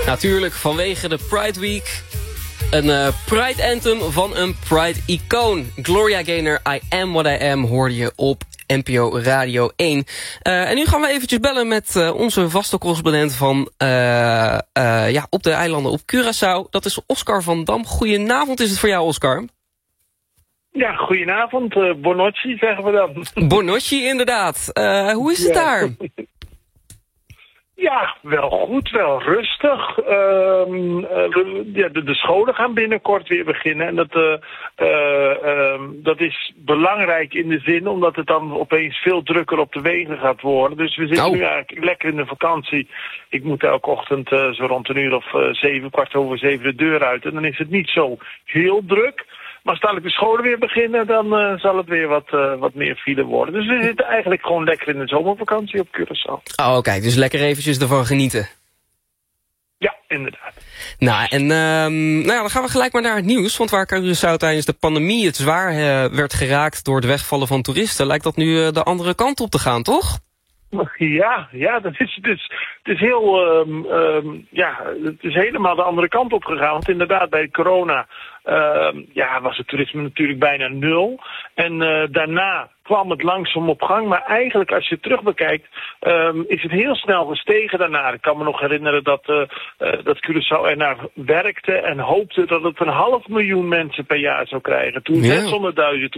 Natuurlijk vanwege de Pride Week. Een Pride Anthem van een Pride-icoon. Gloria Gaynor, I Am What I Am, hoorde je op NPO Radio 1. En nu gaan we eventjes bellen met onze vaste correspondent van op de eilanden op Curaçao. Dat is Oscar van Dam. Goedenavond is het voor jou, Oscar. Ja, goedenavond. Bonocci zeggen we dan. Bonocci, inderdaad. Hoe is het daar? Ja, wel goed, wel rustig. De scholen gaan binnenkort weer beginnen. En dat is belangrijk in de zin, omdat het dan opeens veel drukker op de wegen gaat worden. Dus we zitten nu eigenlijk lekker in de vakantie. Ik moet elke ochtend zo rond een uur of 7, 7:15 de deur uit. En dan is het niet zo heel druk. Maar als dadelijk de scholen weer beginnen, dan zal het weer wat meer file worden. Dus we zitten eigenlijk gewoon lekker in de zomervakantie op Curaçao. Oh, kijk, dus lekker eventjes ervan genieten. Ja, inderdaad. Nou, en dan gaan we gelijk maar naar het nieuws. Want waar Curaçao tijdens de pandemie het zwaar werd geraakt door het wegvallen van toeristen, lijkt dat nu de andere kant op te gaan, toch? Ja, dat is het is heel, het is helemaal de andere kant op gegaan. Want inderdaad, bij corona was het toerisme natuurlijk bijna 0. En daarna kwam het langzaam op gang. Maar eigenlijk, als je het terug bekijkt, is het heel snel gestegen daarna. Ik kan me nog herinneren dat Curaçao ernaar werkte en hoopte dat het 500.000 mensen per jaar zou krijgen. Toen 600.000.